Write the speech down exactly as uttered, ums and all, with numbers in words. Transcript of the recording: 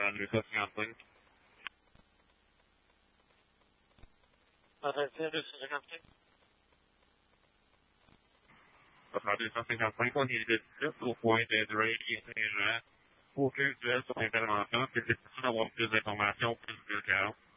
deux cent cinquante-cinq. Attention, deux cent cinquante-cinq. Ça sera deux cent cinquante-cinq, on est de suite au point de Drake et Saint-Jean. Aucun duel sur l'intervention, c'est difficile d'avoir plus d'informations, plus de cas.